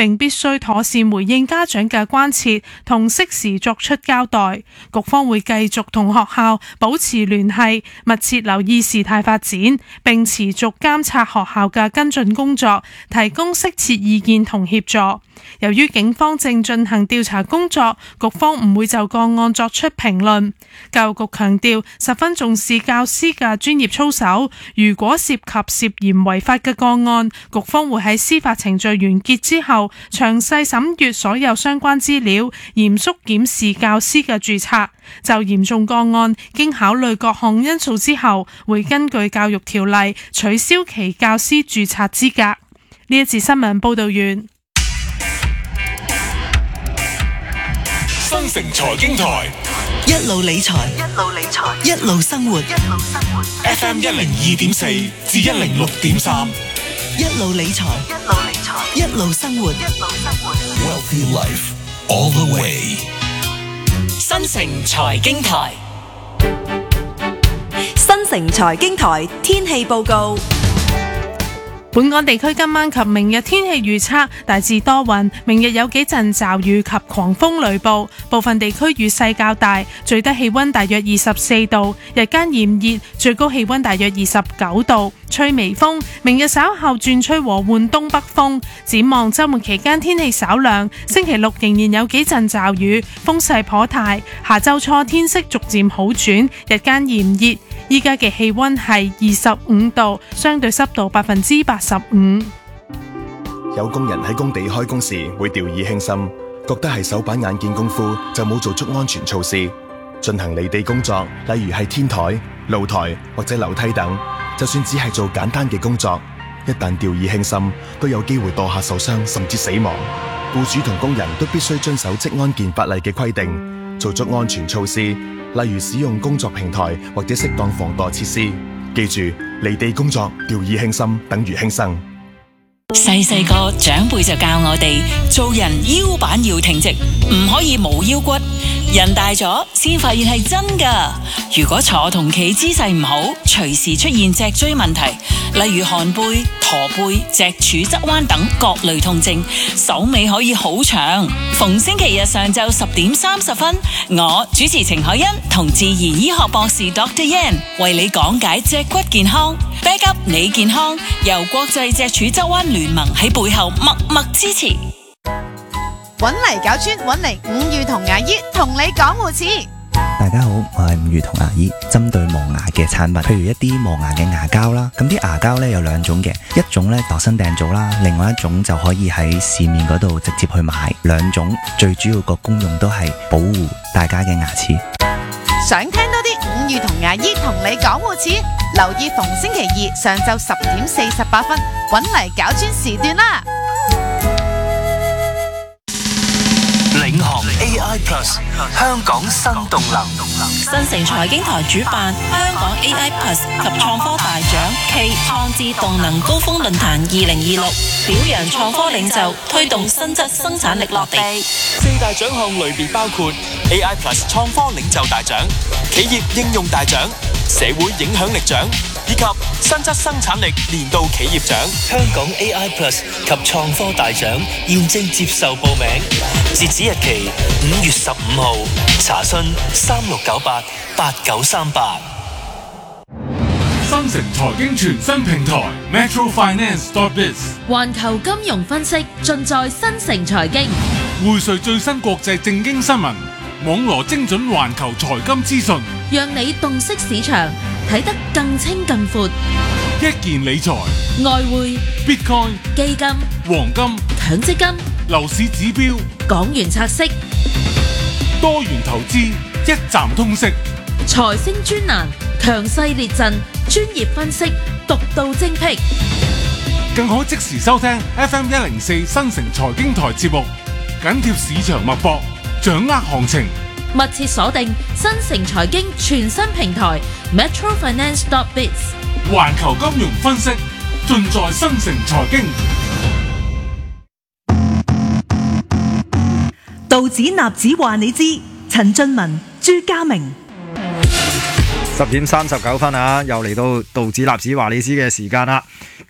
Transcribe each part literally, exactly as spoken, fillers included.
並必須妥善回應家長嘅關切，同適時作出交代。局方會繼續同學校保持聯繫，密切留意事態發展，並持續監察學校嘅跟進工作，提供適切意見同協助。由於警方正進行調查工作，局方唔會就個案作出評論。教育局強調，十分重視教師嘅專業操守。如果涉及涉嫌違法嘅個案，局方會喺司法程序完結之後，詳細審閱所有相關資料，嚴肅檢視教師嘅註冊。就嚴重個案，經考慮各項因素之後，會根據教育條例取消其教師註冊資格。呢一次新聞報道完。 新城財經台一路理財，一路理財，一路生活，一路生活。 F M 一零二點四至一零六點三， 一路理財，一路理財，一路生活，一路生活。 Wealthy Life all the way。 新城財經台， 新城財經台天氣報告。 本港地區今晚及明日天氣預測大致多雲，明日有幾陣驟雨及狂風雷暴，部分地區雨勢較大，最低氣溫大約二十四度，日間炎熱，最高氣溫大約二十九度，吹微風。明日稍後轉吹和緩東北風。展望週末期間天氣稍涼，星期六仍然有幾陣驟雨，風勢頗大。下週初天色逐漸好轉，日間炎熱。依家嘅氣溫係二十五度，相對濕度百分之八十五。 有工人喺工地開工時會掉以輕心，覺得係手板眼見功夫就冇做足安全措施。進行離地工作，例如係天台、露台或者樓梯等，就算只係做簡單嘅工作，一旦掉以輕心，都有機會墮下受傷甚至死亡。僱主同工人都必須遵守職安健法例嘅規定，做足安全措施。例如使用工作平台或者適當防墮設施。記住，離地工作掉以輕心等於輕生。 細細個長輩就教我哋做人腰板要挺直，唔可以冇腰骨。人大咗先發現係真噶。如果坐同企姿勢唔好，隨時出現脊椎問題，例如寒背、駝背、脊柱側彎等各類痛症，手尾可以好長。逢星期日上晝十點三十分，我主持程海欣同自然醫學博士 Doctor Yan 為你講解脊骨健康。Back up 你健康，由國際脊柱側彎聯盟喺背後默默支持。 搵嚟搞村，搵嚟五月同牙醫同你講護齒。 大家好，我係五月同牙醫，針對磨牙嘅產品，譬如一啲磨牙嘅牙膠啦，咁啲牙膠咧有兩種嘅，一種咧度身訂造啦，另外一種就可以喺市面嗰度直接去買，兩種最主要個功用都係保護大家嘅牙齒。 想聽多啲五月同牙醫同你講護齒，留意逢星期二上晝十點四十八分，搵嚟搞村時段啦。 領航 A I Plus 香港新動能， 新城財經台主辦香港 A I Plus 及創科大獎暨創智動能高峰論壇二零二六，表揚創科領袖，推動新質生產力落地。 四大獎項類別包括 A I Plus 創科領袖大獎、企業應用大獎、社會影響力獎以及新質生產力年度企業獎。香港 A I Plus 及創科大獎現正接受報名，截止日期五月十五號，查詢三六九八八九三八。 新城財經全新平台 Metro Finance dot biz， 環球金融分析盡在新城財經， 匯萃最新國際政經新聞，網羅精準環球財金資訊， 讓你洞悉市場，睇得更清更闊。 一件理財、 外匯、 Bitcoin、 基金、 黃金、 強積金、 樓市指標、 港元拆息、 多元投資，一站通識。 財星專欄，強勢列陣，專業分析，獨到精闢， 更可即時收聽 F M 一零四新城財經台節目，緊貼市場脈搏，掌握行情。 密切鎖定新城財經全新平台 Metro Finance dot biz， 環球金融分析盡在新城財經。 道指納指話你知，陳俊文、朱家明。 十點三十九分啊，又嚟到道指納指話你知嘅時間啦。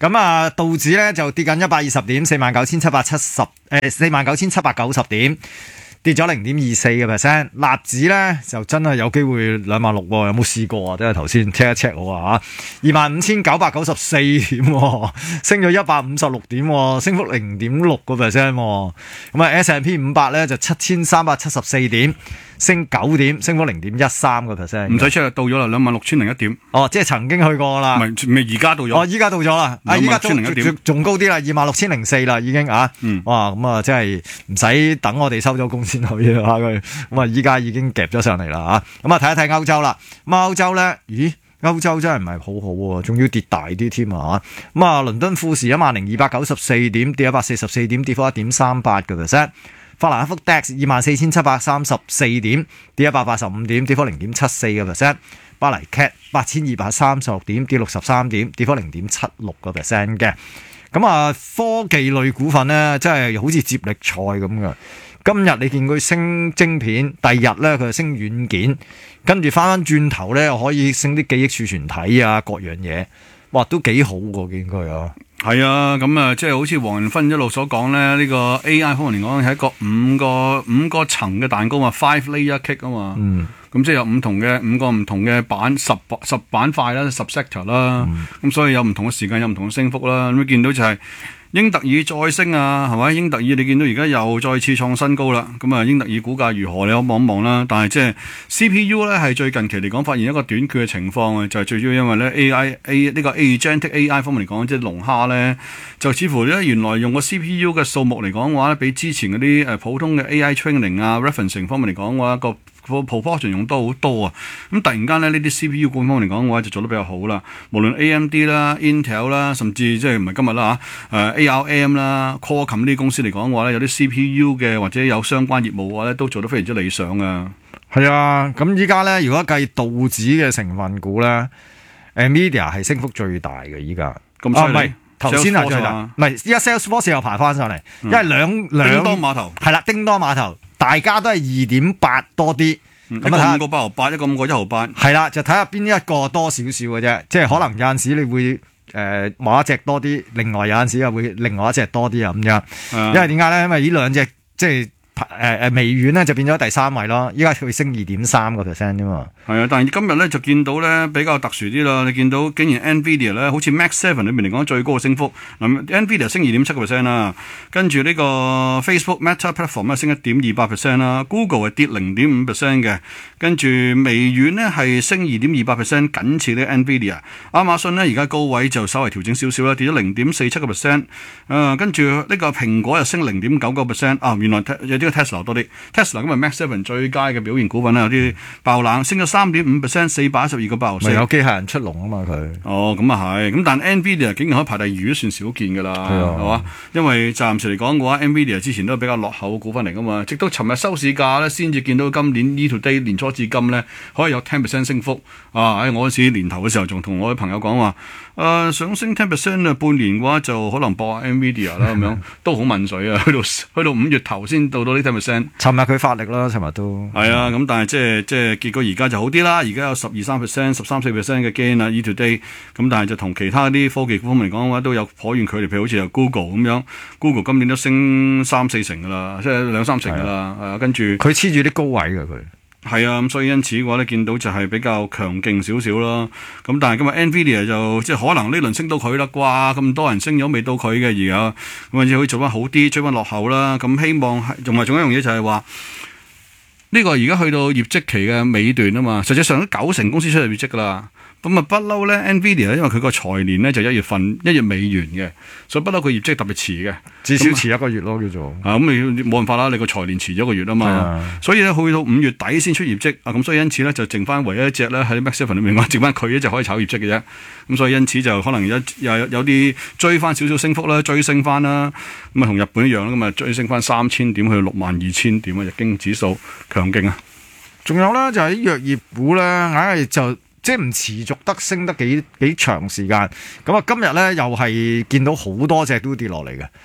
咁啊，道指咧就跌緊一百二十點，四萬九千七百七十誒四萬九千七百九十點。跌咗零點二四嘅 percent，納指咧就真係有機會兩萬六喎，有冇試過啊？即係頭先 check 一 check 我啊嚇，二萬五千九百九十四點，升咗一百五十六點，升幅零點六個 percent。咁啊 S and P 五百咧就七千三百七十四點，升九點，升幅零點一三個 percent。 唔使 check 到咗啦，兩萬六千零一點。 哦，即係曾經去過啦。 唔係，咪而家到咗。 哦，依家到咗啦。啊，依家仲仲高啲啦，二萬六千零四啦，已經啊。嗯。哇，咁啊，真係唔使等我哋收咗工先去啊佢。咁啊，依家已經夾咗上嚟啦嚇。咁啊，睇一睇歐洲啦。咁啊，歐洲咧，咦？歐洲真係唔係好好喎，仲要跌大啲添啊！咁啊，倫敦富時一萬零二百九十四點，跌一百四十四點，跌幅一點三八個 percent。法蘭克福 D A X 二萬四千七百三十四點，跌一百八十五點，跌幅零點七四個 percent。巴黎 C A T 八千二百三十六點，跌六十三點，跌幅零點七六個 percent 嘅。咁啊，科技類股份咧，真係好似接力賽咁嘅。今日你見佢升晶片，第二日咧佢就升軟件，跟住翻翻轉頭咧又可以升啲記憶儲存體啊，各樣嘢，哇，都幾好喎，見佢啊。 係啊，咁啊，即係好似黃仁勳一路所講咧，呢個 A I 方面嚟講係一個五個五個層嘅蛋糕嘛 ，five layer cake 啊嘛。嗯。咁即係有唔同嘅五個唔同嘅板十十板塊啦，十 sector 啦。咁、嗯、所以有唔同嘅時間，有唔同嘅升幅啦。咁見到就係、是。英特爾再升啊，係咪？英特爾你見到而家又再次創新高啦。咁啊，英特爾股價如何？你可望一望啦。但係即係 C P U 咧，係最近期嚟講發現一個短缺嘅情況啊，就係、是、最主要因為咧 A I A 呢個 Agentic A I 方面嚟講，即係龍蝦咧，就似乎咧原來用個 C P U 嘅數目嚟講嘅話咧，比之前嗰啲誒普通嘅 A I training 啊、referencing 方面嚟講嘅話，個個 proportion 用多好多啊。咁突然間咧，呢啲 C P U 股方面嚟講嘅話，就做得比較好啦。無論 A M D 啦、Intel 啦，甚至即係唔係今日啦嚇，誒 A R M 啦、Qualcomm 呢啲公司嚟講嘅話咧，有啲 C P U 嘅或者有相關業務嘅話咧，都做得非常之理想啊。 係啊，咁依家咧，如果計道指嘅成分股咧 ，Nvidia 係升幅最大嘅依家。 咁犀利？ 唔係頭先係最大，唔係依家 Salesforce 又爬翻上嚟，因為兩兩叮當碼頭係啦，叮當碼頭大家都係二點八多啲。 咁、嗯、啊，五個八毫八，一個五個一毫八，係啦，就睇下邊一個多少少嘅啫，即係可能有陣時你會誒某、呃、一隻多啲，另外有陣時又會另外一隻多啲啊咁樣。因為點解咧？因為呢兩隻即係誒誒微軟咧就變咗第三位咯，依家佢升二點三個 percent 啫嘛。 係啊，但係今日咧就見到咧比較特殊啲啦。你見到竟然 Nvidia 咧好似 Max Seven 裏面嚟講最高嘅升幅，嗱 Nvidia 升二點七個 percent 啦，跟住呢個 Facebook Meta Platform 咧升一點二八 percent 啦 ，Google 係跌零點五 percent 嘅，跟住微軟咧係升二點二八 percent，僅次呢 Nvidia。亞馬遜咧而家高位就稍為調整少少啦，跌咗零點四七個 percent。誒，跟住呢個蘋果又升零點九個 percent。啊，原來有啲個 Tesla 多啲 ，Tesla 今日 Max Seven 最佳嘅表現股份啦，有啲爆冷，升咗三點五 percent， 四百一十二個八毫四。 咪有機械人出籠啊嘛佢。 哦，咁啊係，咁但 Nvidia 竟然可以排第二都算少見㗎啦，係嘛？因為暫時嚟講嘅話 ，Nvidia 之前都係比較落後嘅股份嚟㗎嘛，直到尋日收市價咧，先至見到今年 E to Day 年初至今咧，可以有十 percent 升幅。啊，喺我嗰時年頭嘅時候，仲同我啲朋友講話，誒、呃、想升十 percent 啊，半年嘅話就可能博 Nvidia 啦，咁樣都好問水啊，去到去到五月頭先到到呢十 percent。 尋日佢發力啦，尋日都係啊，咁但係即係即係結果而家就好啲啦，而家有十二三 percent、十三四 percent 嘅 gain 啊 ，E to Day， 咁但係就同其他啲科技股方面嚟講嘅話，都有頗遠距離，譬如好似有 Google 咁樣 ，Google 今年都升三四成噶啦，即係兩三成噶啦，係啊，跟住佢黐住啲高位嘅佢。 係啊，咁所以因此嘅話咧，見到就係比較強勁少少啦。咁但係今日 Nvidia 就即係可能呢輪升到佢啦啩，咁多人升咗未到佢嘅而家，咁啊可以做翻好啲，追翻落後啦。咁希望係，同埋仲有一樣嘢就係話，呢個而家去到業績期嘅尾段啊嘛，實際上都九成公司出嚟業績噶啦。咁啊不嬲咧 Nvidia 因為佢個財年咧就一月份一月尾完嘅，所以不嬲佢業績特別遲嘅， 至少遲一個月咯叫做。 啊咁你冇辦法啦，你個財年遲咗一個月啊嘛，所以咧去到五月底先出業績啊，咁所以因此咧就剩翻唯一一隻咧喺 Max Seven 裏面講，剩翻佢一隻可以炒業績嘅啫。咁所以因此就可能有有有啲追翻少少升幅啦，追升翻啦。咁啊同日本一樣啦，咁啊追升翻三千點去到六萬二千點啊，日經指數強勁啊。 仲有咧就係啲藥業股咧，硬係就。即係唔持續得升得幾幾長時間，咁啊今日咧又係見到好多隻都跌落嚟嘅，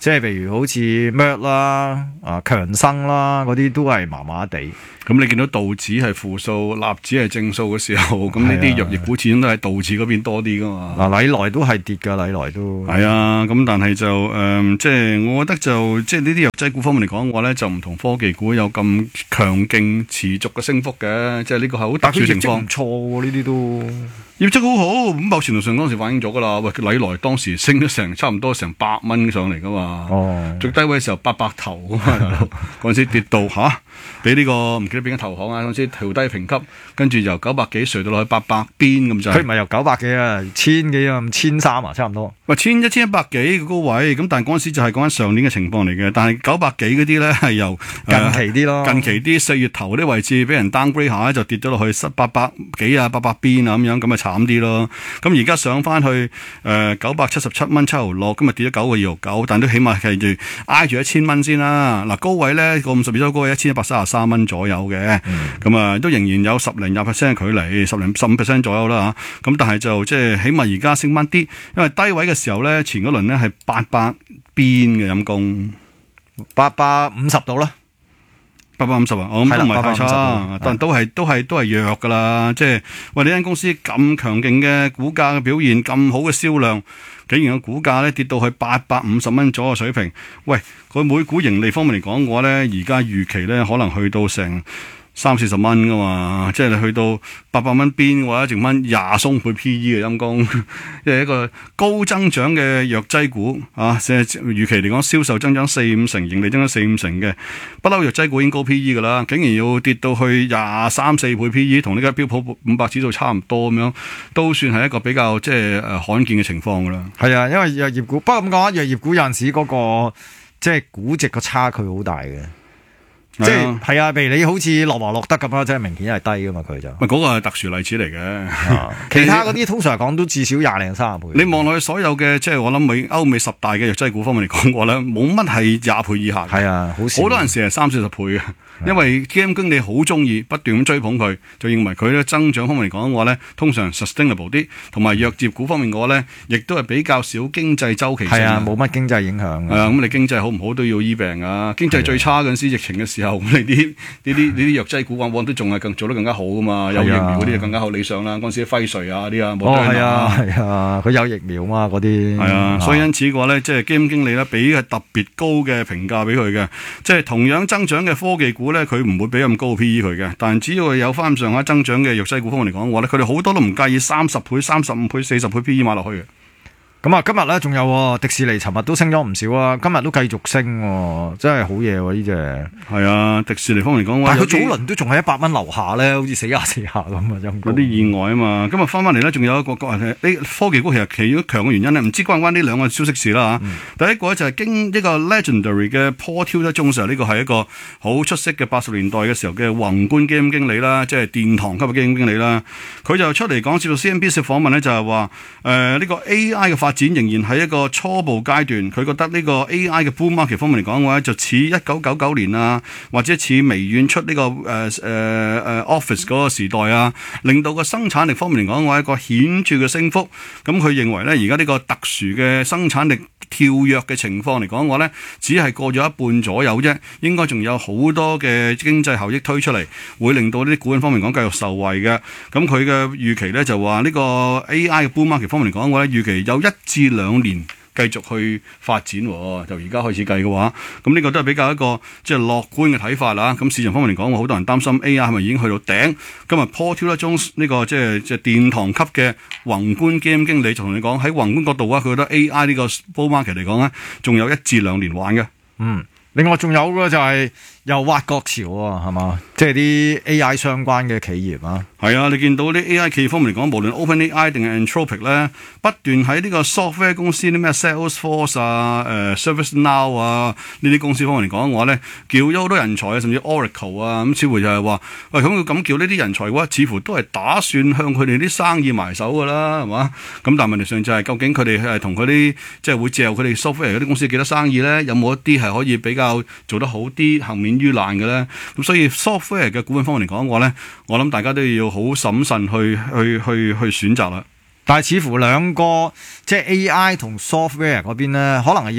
即係譬如好似 Merck 啦、啊強生啦嗰啲都係麻麻地。 咁你見到道指係負數，納指係正數嘅時候，咁呢啲藥業股始終都係道指嗰邊多啲噶嘛。 嗱，禮來都係跌㗎，禮來都係啊。咁但係就誒、呃，即係我覺得就即係呢啲藥劑股方面嚟講嘅話咧，就唔同科技股有咁強勁持續嘅升幅嘅，即係呢個係好特殊情況。 唔錯喎，呢啲都。 業績好好，咁某程度上當時反映咗噶啦。喂，禮來當時升咗成差唔多成百蚊上嚟噶嘛。哦，最低位嘅時候八百頭咁啊，嗰陣時跌到吓，俾呢個唔記得邊間投行啊，嗰陣時調低評級，跟住由九百幾垂到落去八百邊咁就。 佢唔係由九百幾啊，千幾啊，千三啊，差唔多。 喂，千一千一百幾嘅高位，咁但係嗰陣時就係講緊上年嘅情況嚟嘅。但係九百幾嗰啲咧係由近期啲咯， 近期啲四月頭嗰啲位置俾人 downgrade 下就跌咗落去八百幾啊，八百邊啊咁樣，咁啊慘啲咯。咁而家上翻去誒九百七十七蚊七毫六，今日跌咗九個二毫九，但都起碼係住挨住一千蚊先啦。嗱，高位咧個五十二周高位一千一百三十三蚊左右嘅，咁啊、嗯、都仍然有十零廿 percent 嘅距離，十零十五 percent 左右啦嚇。咁但係就即係起碼而家升翻啲，因為低位嘅時候咧，前嗰輪咧係八百邊嘅陰公， 八百五十度啦。 八百五十啊，我諗都唔係太差，但都係都係都係弱噶啦。即係喂，呢間公司咁強勁嘅股價嘅表現，咁好嘅銷量，竟然個股價咧跌到去八百五十蚊左右嘅水平。喂，佢每股盈利方面嚟講嘅話咧，而家預期咧可能去到成三四十蚊噶嘛，即係你去到八百蚊邊嘅話，剩翻廿鬆倍 P E 嘅陰公，即係一個高增長嘅藥劑股啊！即係預期嚟講，銷售增長四五成，盈利增長四五成嘅，不嬲藥劑股已經高 P E 噶啦，竟然要跌到去廿三四倍 P E， 同呢家標普五百指數差唔多咁樣，都算係一個比較即係誒罕見嘅情況噶啦。 係啊，因為藥業股，不過咁講，藥業股有陣時嗰個即係估值個差距好大嘅。即係係啊，譬如你好似樂華樂德咁啦，即係明顯係低噶嘛，佢就。咪嗰個係特殊例子嚟嘅， 其他嗰啲通常嚟講都至少廿零三十倍。 你望落去所有嘅，即係我諗美歐美十大嘅藥劑股方面嚟講過咧，冇乜係廿倍以下。 係啊，好少。 好多陣時係三四十倍嘅，因為基金經理好中意不斷咁追捧佢，就認為佢咧增長方面嚟講嘅話咧，通常 sustainable 啲，同埋藥業股方面嘅話咧，亦都係比較少經濟周期性。 係啊，冇乜經濟影響。 係啊，咁你經濟好唔好都要醫病啊。經濟最差嗰陣時，疫情嘅時候，咁你啲呢啲呢啲藥劑股往往都仲係更做得更加好噶嘛，有疫苗嗰啲就更加好理想啦。嗰陣時輝瑞啊啲啊，冇哦係啊係啊，佢有疫苗嘛嗰啲。 係啊，所以因此嘅話咧，即係基金經理咧俾嘅特別高嘅評價俾佢嘅，即係同樣增長嘅科技股咧，佢唔會俾咁高 P E 佢嘅。但係只要有翻上下增長嘅藥劑股方面嚟講嘅話咧，佢哋好多都唔介意三十倍、三十五倍、四十倍 P E 買落去嘅。 咁啊，今日咧仲有迪士尼，尋日都升咗唔少啊，今日都繼續升，真係好嘢喎呢隻。 係啊，迪士尼方面嚟講， 但係佢早輪都仲喺一百蚊樓下咧，好似死下死下咁啊， 有啲意外啊嘛。今日翻翻嚟咧，仲有一個個呢科技股其實其中強嘅原因咧，唔知關唔關呢兩個消息事啦嚇。嗯、第一個咧就係經一個 legendary 嘅 Paul Tudor Jones，呢個係一個好出色嘅八十年代嘅時候嘅宏觀基金經理啦，即係殿堂級嘅基金經理啦。佢就出嚟講接受 C N B C 訪問咧，就係話誒呢個 A I 嘅發展仍然係一個初步階段，佢覺得呢個 A I 嘅 bull market 方面嚟講嘅話，就似一九九九年啊，或者似微軟出呢、這個誒誒誒 Office 嗰個時代啊，令到個生產力方面嚟講嘅話，一個顯著嘅升幅。咁佢認為咧，而家呢個特殊嘅生產力跳躍嘅情況嚟講嘅話咧，只係過咗一半左右啫，應該仲有好多嘅經濟效益推出嚟，會令到呢啲股份方面講繼續受惠嘅。咁佢嘅預期咧就話呢個 A I 嘅 bull market 方面嚟講嘅話咧，預期有一至兩年繼續去發展，就而家開始計嘅話，咁呢個都係比較一個即係樂觀嘅睇法啦。咁市場方面嚟講，好多人擔心 A I 係咪已經去到頂？今日 Paul Tudor Jones 呢個即係即係殿堂級嘅宏觀基金經理就同你講，喺宏觀角度啊，佢覺得 A I 呢個 bull market 嚟講咧，仲有一至兩年玩嘅。 嗯，另外仲有嘅就係又挖角潮啊，係嘛？即係啲 A I 相關嘅企業啊。 係啊，你見到啲 A I 企業方面嚟講，無論 OpenAI 定係 Anthropic 咧，不斷喺呢個 software 公司啲咩 Salesforce 啊、誒、呃、ServiceNow 啊呢啲公司方面嚟講嘅話咧，叫咗好多人才啊，甚至 Oracle 啊，咁似乎就係話，喂，咁佢咁叫呢啲人才嘅話，似乎都係打算向佢哋啲生意埋手㗎啦，係嘛？咁但係問題上就係、是、究竟佢哋係同佢啲即係會借佢哋 software 嗰啲公司幾多生意咧？有冇一啲係可以比較做得好啲、幸免於難嘅咧？咁所以 software 嘅股份方面嚟講嘅話咧，我諗大家都要好審慎去去去去選擇啦。 但係似乎兩個即係 A I 同 software 嗰邊咧，可能係要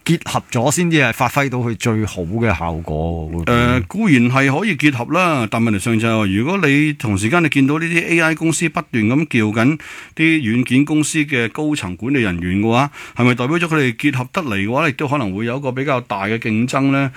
結合咗先至係發揮到佢最好嘅效果。誒、 呃，固然係可以結合啦，但問題上就係、是，如果你同時間你見到呢啲 A I 公司不斷咁叫緊啲軟件公司嘅高層管理人員嘅話，係咪代表咗佢哋結合得嚟嘅話，亦都可能會有一個比較大嘅競爭呢？